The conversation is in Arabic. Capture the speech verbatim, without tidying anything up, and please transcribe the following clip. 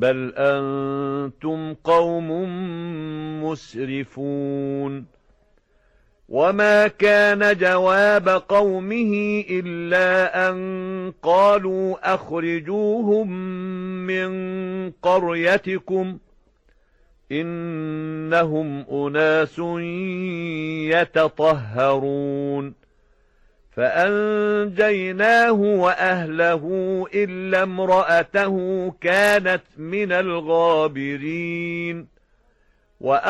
بل أنتم قوم مسرفون وما كان جواب قومه إلا أن قالوا أخرجوهم من قريتكم إنهم أناس يتطهرون فأنجيناه وأهله إلا امرأته كانت من الغابرين